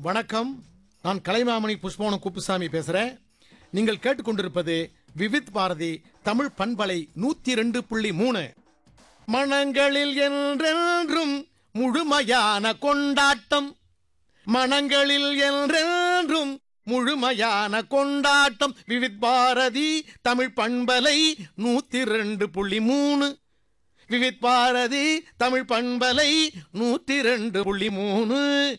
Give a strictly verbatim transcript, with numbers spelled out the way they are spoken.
வணக்கம். நான் கலைமாமணி புஷ்பவனம் குப்புசாமி பேசுறேன். நீங்கள் கேட்டுக்கொண்டிருப்பது விவித் பாரதி தமிழ் பண்பலை நூத்தி ரெண்டு புள்ளி மூணு. மனங்களில் என்றென்றும் முழுமையான கொண்டாட்டம், மனங்களில் என்றென்றும் முழுமையான கொண்டாட்டம். விவித் பாரதி தமிழ் பண்பலை நூத்தி ரெண்டு புள்ளி மூணு. விவித் பாரதி தமிழ் பண்பலை நூத்தி ரெண்டு புள்ளி மூணு.